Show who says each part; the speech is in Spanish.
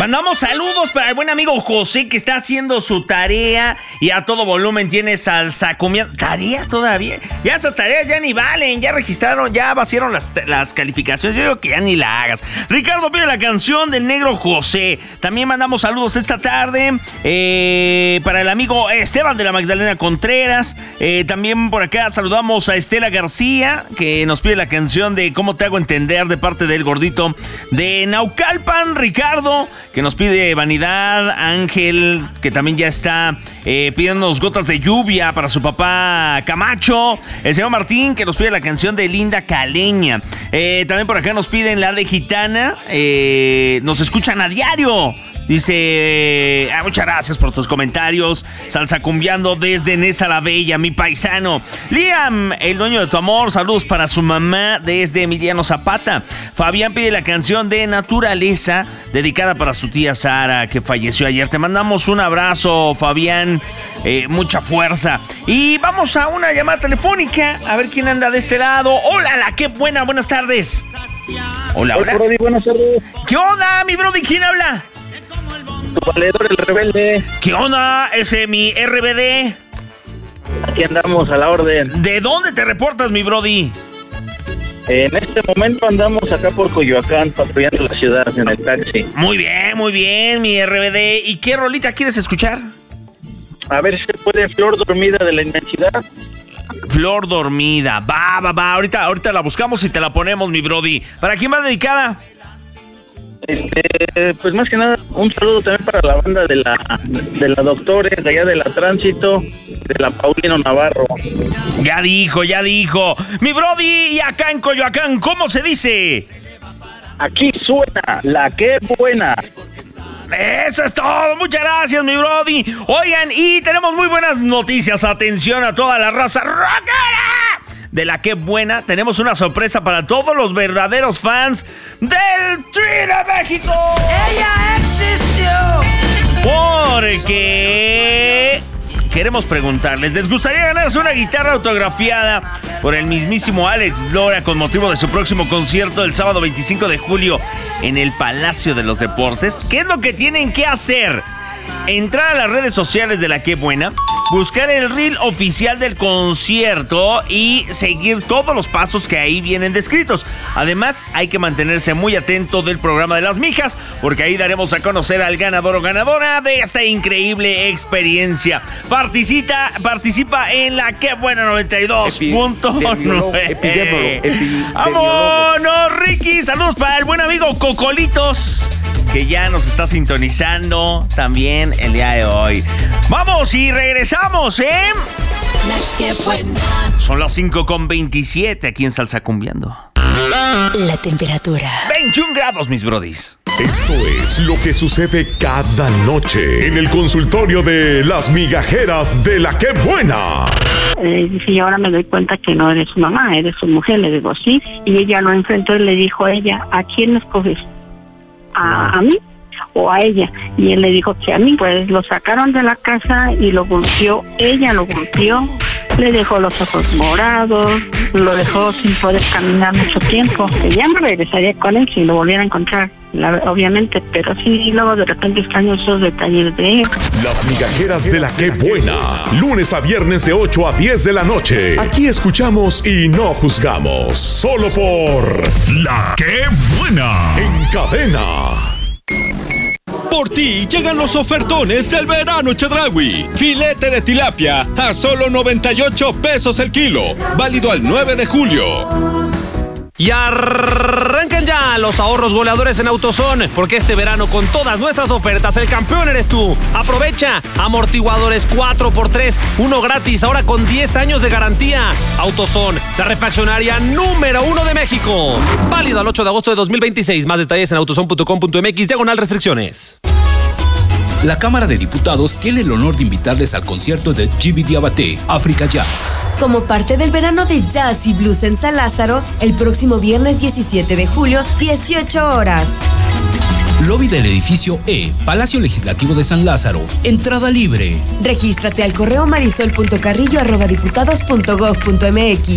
Speaker 1: Mandamos saludos para el buen amigo José, que está haciendo su tarea y a todo volumen tiene salsa cumbia. ¿Tarea todavía? Ya esas tareas ya ni valen, ya registraron, ya vaciaron las calificaciones. Yo digo que ya ni la hagas. Ricardo pide la canción del negro José. También mandamos saludos esta tarde para el amigo Esteban de la Magdalena Contreras. También por acá saludamos a Estela García, que nos pide la canción de ¿Cómo te hago entender?, de parte del gordito de Naucalpan. Ricardo, que nos pide Vanidad. Ángel, que también ya está pidiéndonos Gotas de Lluvia para su papá Camacho. El señor Martín, que nos pide la canción de Linda Caleña. También por acá nos piden la de Gitana. Nos escuchan a diario. Dice, muchas gracias por tus comentarios. Salsa cumbiando desde Nesa la Bella, mi paisano. Liam, el dueño de tu amor, saludos para su mamá desde Emiliano Zapata. Fabián pide la canción de Naturaleza, dedicada para su tía Sara, que falleció ayer. Te mandamos un abrazo, Fabián, mucha fuerza. Y vamos a una llamada telefónica, a ver quién anda de este lado. Hola, qué buena, buenas tardes. Hola.
Speaker 2: Brody, buenas tardes.
Speaker 1: ¿Qué onda, mi brody? ¿Quién habla?
Speaker 2: Tu valedor, el rebelde.
Speaker 1: ¿Qué onda, ese mi RBD?
Speaker 2: Aquí andamos a la orden.
Speaker 1: ¿De dónde te reportas, mi brody?
Speaker 2: En este momento andamos acá por Coyoacán, patrullando la ciudad en el taxi.
Speaker 1: Muy bien, mi RBD. ¿Y qué rolita quieres escuchar?
Speaker 2: A ver si se puede Flor Dormida de la Inmensidad.
Speaker 1: Flor Dormida, va. Ahorita la buscamos y te la ponemos, mi brody. ¿Para quién va dedicada?
Speaker 2: Pues más que nada, un saludo también para la banda de la Doctores, de allá de la Tránsito, de la Paulino Navarro.
Speaker 1: Ya dijo. Mi brody, y acá en Coyoacán, ¿cómo se dice?
Speaker 2: Aquí suena la que buena.
Speaker 1: Eso es todo, muchas gracias, mi brody. Oigan, y tenemos muy buenas noticias. Atención a toda la raza rockera de la que buena. Tenemos una sorpresa para todos los verdaderos fans del Tri de México.
Speaker 3: Ella existió.
Speaker 1: Porque queremos preguntarles, ¿les gustaría ganarse una guitarra autografiada por el mismísimo Alex Lora con motivo de su próximo concierto el sábado 25 de julio en el Palacio de los Deportes? ¿Qué es lo que tienen que hacer? Entrar a las redes sociales de La Qué Buena, buscar el reel oficial del concierto y seguir todos los pasos que ahí vienen descritos. Además, hay que mantenerse muy atento del programa de las mijas, porque ahí daremos a conocer al ganador o ganadora de esta increíble experiencia. Participa en La Qué Buena 92.9. ¡Vámonos, Ricky! Saludos para el buen amigo Cocolitos, que ya nos está sintonizando también el día de hoy. Vamos y regresamos,
Speaker 3: La que buena.
Speaker 1: Son las 5:27 aquí en Salsa Cumbiando.
Speaker 3: La temperatura.
Speaker 1: 21 grados, mis brodis.
Speaker 4: Esto es lo que sucede cada noche en el consultorio de las migajeras de La Qué Buena.
Speaker 5: Dice, y ahora me doy cuenta que no eres su mamá, eres su mujer. Le digo, sí. Y ella lo enfrentó y le dijo a ella, ¿a quién escoges? ¿A mí o a ella? Y él le dijo que a mí. Pues lo sacaron de la casa y lo golpeó. Ella lo golpeó, le dejó los ojos morados, lo dejó sin poder caminar mucho tiempo. Ya me regresaría con él si lo volviera a encontrar, obviamente, pero sí, luego de repente extraño esos detalles de él.
Speaker 4: Las migajeras de La Qué Buena, lunes a viernes de 8 a 10 de la noche. Aquí escuchamos y no juzgamos, solo por La Qué Buena, en cadena.
Speaker 6: Por ti llegan los ofertones del verano Chedraui. Filete de tilapia a solo 98 pesos el kilo. Válido al 9 de julio.
Speaker 7: Y arranquen ya los ahorros goleadores en AutoZone, porque este verano con todas nuestras ofertas el campeón eres tú. Aprovecha amortiguadores 4x3, uno gratis, ahora con 10 años de garantía. AutoZone, la refaccionaria número 1 de México. Válido al 8 de agosto de 2026. Más detalles en autozone.com.mx/restricciones.
Speaker 8: La Cámara de Diputados tiene el honor de invitarles al concierto de Jimmy Diabaté, África Jazz.
Speaker 9: Como parte del verano de jazz y blues en San Lázaro, el próximo viernes 17 de julio, 18 horas.
Speaker 8: Lobby del edificio E, Palacio Legislativo de San Lázaro. Entrada libre.
Speaker 9: Regístrate al correo marisol.carrillo@diputados.gov.mx.